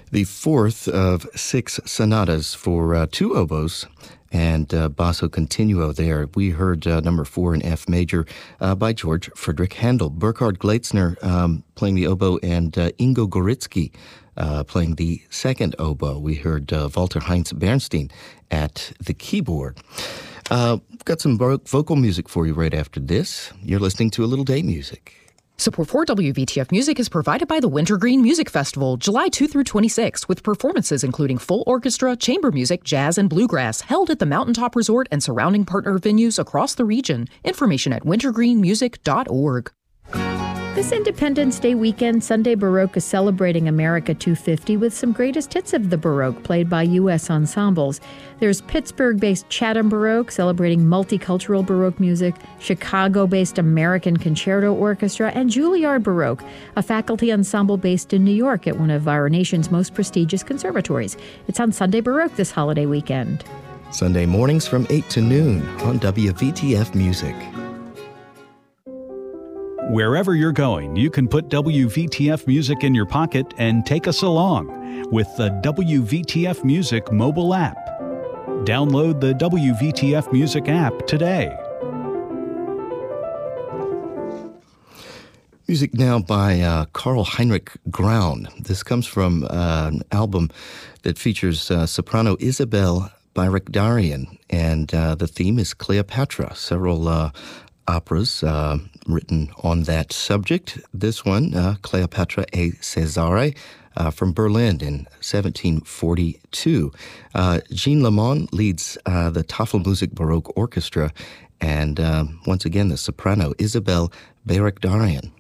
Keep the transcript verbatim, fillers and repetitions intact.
The fourth of six sonatas for uh, two oboes and uh, basso continuo there. We heard uh, number four in F major uh, by George Friedrich Handel. Burkhard Gleitzner um, playing the oboe and uh, Ingo Goritsky uh, playing the second oboe. We heard uh, Walter Heinz Bernstein at the keyboard. Uh, got some vocal music for you right after this. You're listening to A Little Day Music. Support for W V T F Music is provided by the Wintergreen Music Festival, July second through twenty-sixth, with performances including full orchestra, chamber music, jazz, and bluegrass, held at the Mountaintop Resort and surrounding partner venues across the region. Information at wintergreen music dot org. This Independence Day weekend, Sunday Baroque is celebrating America two fifty with some greatest hits of the Baroque played by U S ensembles. There's Pittsburgh-based Chatham Baroque celebrating multicultural Baroque music, Chicago-based American Concerto Orchestra, and Juilliard Baroque, a faculty ensemble based in New York at one of our nation's most prestigious conservatories. It's on Sunday Baroque this holiday weekend. Sunday mornings from eight to noon on W V T F Music. Wherever you're going, you can put W V T F Music in your pocket and take us along with the W V T F Music mobile app. Download the W V T F Music app today. Music now by uh, Karl Heinrich Graun. This comes from uh, an album that features uh, soprano Isabelle Bayrakdarian, and uh, the theme is Cleopatra. Several uh, operas uh, written on that subject. This one, uh, Cleopatra et Cesare, uh, from Berlin in seventeen forty-two. Uh, Jean Lamont leads uh, the Tafelmusik Baroque Orchestra, and uh, once again, the soprano Isabelle Bayrakdarian.